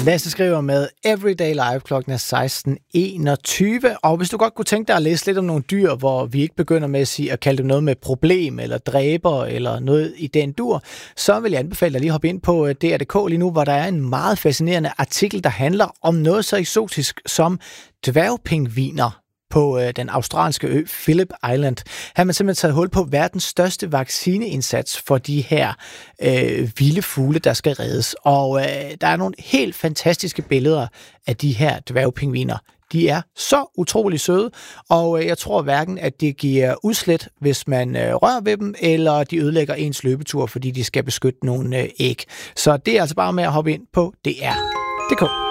Lasse skriver med Everyday Live, klokken er 16:21. Og hvis du godt kunne tænke dig at læse lidt om nogle dyr, hvor vi ikke begynder med at kalde det noget med problem, eller dræber, eller noget i den dur, så vil jeg anbefale dig lige at hoppe ind på DR.dk lige nu, hvor der er en meget fascinerende artikel, der handler om noget så eksotisk som dværgpingviner på den australske ø Phillip Island. Her har man simpelthen taget hul på verdens største vaccineindsats for de her vilde fugle, der skal reddes. Og der er nogle helt fantastiske billeder af de her dværgpingviner. De er så utrolig søde, og jeg tror hverken, at det giver udslæt, hvis man rører ved dem, eller de ødelægger ens løbetur, fordi de skal beskytte nogle æg. Så det er altså bare med at hoppe ind på DR.dk.